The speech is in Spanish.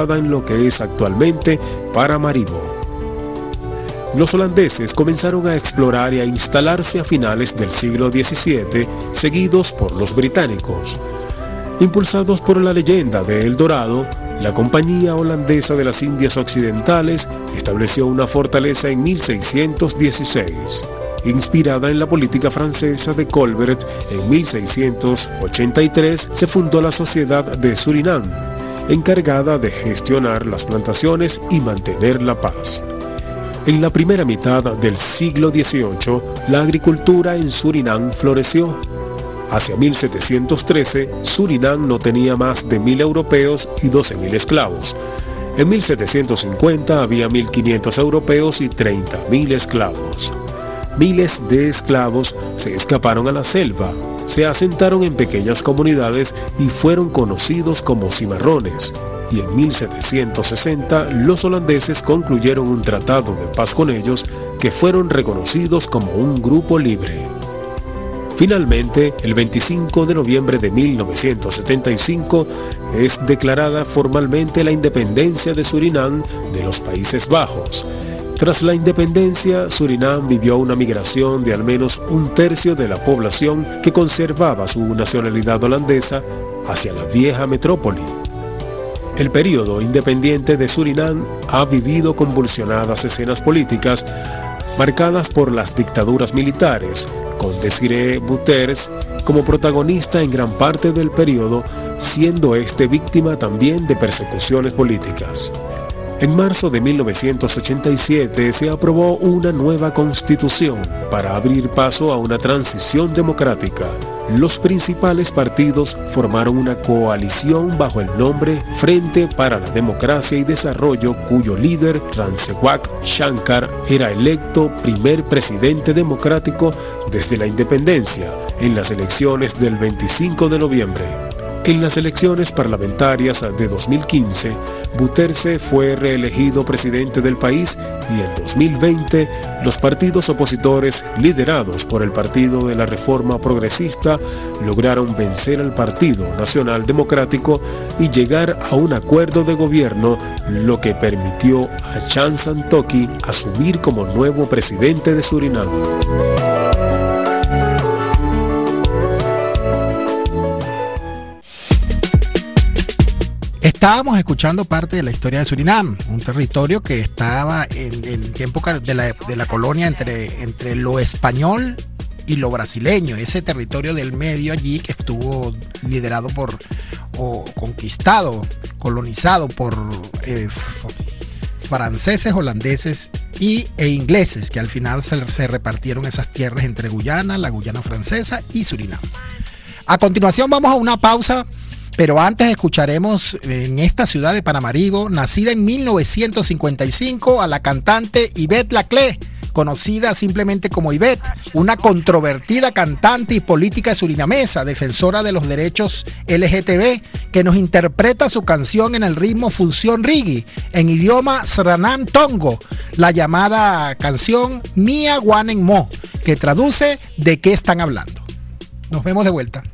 ubicada en lo que es actualmente Paramaribo. Los holandeses comenzaron a explorar y a instalarse a finales del siglo XVII, seguidos por los británicos. Impulsados por la leyenda de El Dorado, la Compañía Holandesa de las Indias Occidentales estableció una fortaleza en 1616. Inspirada en la política francesa de Colbert, en 1683 se fundó la Sociedad de Surinam, encargada de gestionar las plantaciones y mantener la paz. En la primera mitad del siglo XVIII, la agricultura en Surinam floreció. Hacia 1713, Surinam no tenía más de 1.000 europeos y 12.000 esclavos. En 1750 había 1.500 europeos y 30.000 esclavos. Miles de esclavos se escaparon a la selva, se asentaron en pequeñas comunidades y fueron conocidos como cimarrones. Y en 1760 los holandeses concluyeron un tratado de paz con ellos que fueron reconocidos como un grupo libre. Finalmente, el 25 de noviembre de 1975 es declarada formalmente la independencia de Surinam de los Países Bajos. Tras la independencia, Surinam vivió una migración de al menos un tercio de la población que conservaba su nacionalidad holandesa hacia la vieja metrópoli. El período independiente de Surinam ha vivido convulsionadas escenas políticas marcadas por las dictaduras militares, con Desiré Bouterse como protagonista en gran parte del período, siendo este víctima también de persecuciones políticas. En marzo de 1987 se aprobó una nueva constitución para abrir paso a una transición democrática. Los principales partidos formaron una coalición bajo el nombre Frente para la Democracia y Desarrollo, cuyo líder, Ransewak Shankar, era electo primer presidente democrático desde la independencia en las elecciones del 25 de noviembre. En las elecciones parlamentarias de 2015, Bouterse fue reelegido presidente del país y en 2020 los partidos opositores, liderados por el Partido de la Reforma Progresista, lograron vencer al Partido Nacional Democrático y llegar a un acuerdo de gobierno, lo que permitió a Chan Santoki asumir como nuevo presidente de Surinam. Estábamos escuchando parte de la historia de Surinam, un territorio que estaba en tiempo de la colonia entre lo español y lo brasileño, ese territorio del medio allí que estuvo liderado colonizado por franceses, holandeses e ingleses, que al final se repartieron esas tierras entre Guyana, la Guyana francesa y Surinam. A continuación vamos a una pausa. Pero antes escucharemos en esta ciudad de Paramaribo, nacida en 1955, a la cantante Yvette Laclé, conocida simplemente como Yvette, una controvertida cantante y política surinamesa, defensora de los derechos LGTB, que nos interpreta su canción en el ritmo fusión reggae, en idioma Sranam Tongo, la llamada canción Mia Wanen Mo, que traduce ¿de qué están hablando? Nos vemos de vuelta.